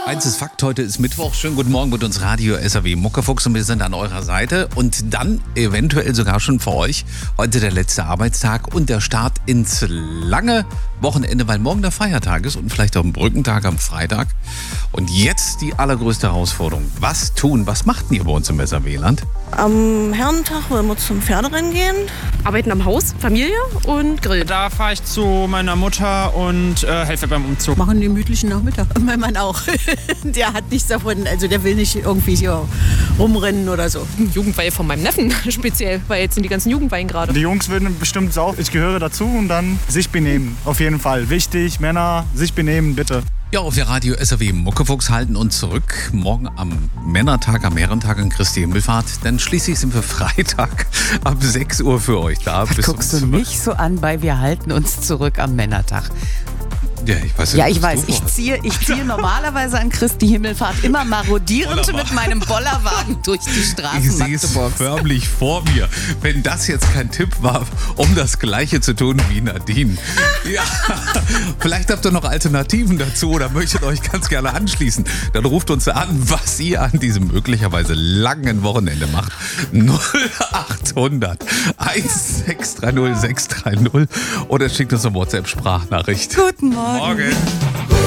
Eins ist Fakt, heute ist Mittwoch. Schönen guten Morgen mit uns Radio SAW Muckefuchs und wir sind an eurer Seite. Und dann eventuell sogar schon für euch heute der letzte Arbeitstag und der Start ins lange Wochenende, weil morgen der Feiertag ist und vielleicht auch ein Brückentag am Freitag. Und jetzt die allergrößte Herausforderung. Was tun? Was macht ihr bei uns im SAW-Land? Am Herrentag wollen wir zum Pferderennen gehen. Arbeiten am Haus, Familie und Grill. Da fahre ich zu meiner Mutter und helfe beim Umzug. Machen einen gemütlichen Nachmittag. Mein Mann auch. Der hat nichts davon, also der will nicht irgendwie hier rumrennen oder so. Jugendweihe von meinem Neffen speziell, weil jetzt sind die ganzen Jugendweihen gerade. Die Jungs würden bestimmt sauer. Ich gehöre dazu und dann sich benehmen. Auf jeden Fall. Wichtig, Männer, sich benehmen, bitte. Ja, auf der Radio SAW Muckefuchs halten uns zurück. Morgen am Männertag, am Herrentag an Christi Himmelfahrt. Dann schließlich sind wir Freitag ab 6 Uhr für euch da. Was guckst du mich so an bei Wir halten uns zurück am Männertag? Ja, ich weiß. Ja, ich weiß. Ich ziehe normalerweise an Christi Himmelfahrt immer marodierend mit meinem Bollerwagen durch die Straßen Ich sehe es Magdeburgs. förmlich vor mir. Wenn das jetzt kein Tipp war, um das Gleiche zu tun wie Nadine. Ja, vielleicht habt ihr noch Alternativen dazu oder möchtet euch ganz gerne anschließen. Dann ruft uns an, was ihr an diesem möglicherweise langen Wochenende macht. 0800 1630 630 oder schickt uns eine WhatsApp-Sprachnachricht. Guten Morgen. Morgen.